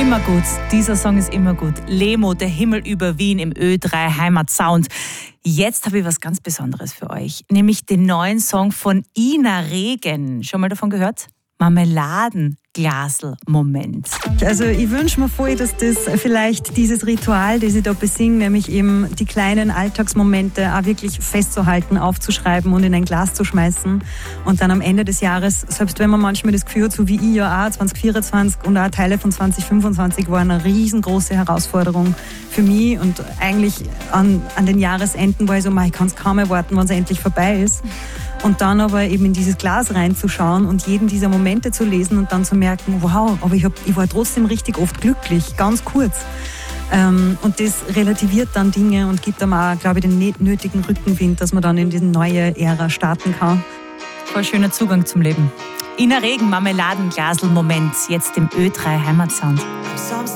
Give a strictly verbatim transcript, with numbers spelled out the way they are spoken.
Immer gut, dieser Song ist immer gut. Lemo, der Himmel über Wien im Ö drei Heimatsound. Jetzt habe ich was ganz Besonderes für euch, nämlich den neuen Song von Ina Regen. Schon mal davon gehört? Marmeladenglasl-Moment. Also ich wünsche mir voll, dass das vielleicht dieses Ritual, das ich da besinge, nämlich eben die kleinen Alltagsmomente auch wirklich festzuhalten, aufzuschreiben und in ein Glas zu schmeißen und dann am Ende des Jahres, selbst wenn man manchmal das Gefühl hat, so wie ich ja auch, zwanzig vierundzwanzig und auch Teile von zwanzig fünfundzwanzig war eine riesengroße Herausforderung für mich und eigentlich an, an den Jahresenden war ich so, ich kann es kaum erwarten, wann es endlich vorbei ist. Und dann aber eben in dieses Glas reinzuschauen und jeden dieser Momente zu lesen und dann zu merken, wow, aber ich, hab, ich war trotzdem richtig oft glücklich, ganz kurz. Ähm, und das relativiert dann Dinge und gibt einem auch, glaube ich, den nötigen Rückenwind, dass man dann in diese neue Ära starten kann. Voll schöner Zugang zum Leben. Ina Regen, Marmeladenglasl-Moment, jetzt im Ö drei Heimatsound.